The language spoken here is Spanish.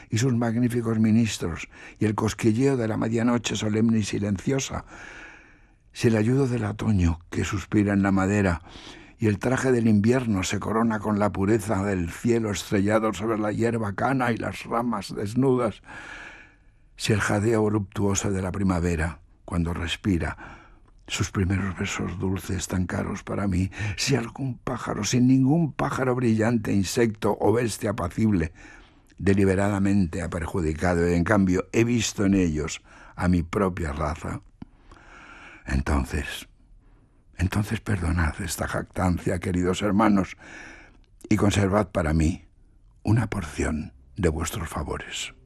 y sus magníficos ministros, y el cosquilleo de la medianoche solemne y silenciosa, si el ayudo del otoño que suspira en la madera y el traje del invierno se corona con la pureza del cielo estrellado sobre la hierba cana y las ramas desnudas, si el jadeo voluptuoso de la primavera, cuando respira, sus primeros besos dulces tan caros para mí, si algún pájaro, sin ningún pájaro brillante, insecto o bestia apacible, deliberadamente ha perjudicado y en cambio he visto en ellos a mi propia raza, entonces perdonad esta jactancia, queridos hermanos, y conservad para mí una porción de vuestros favores.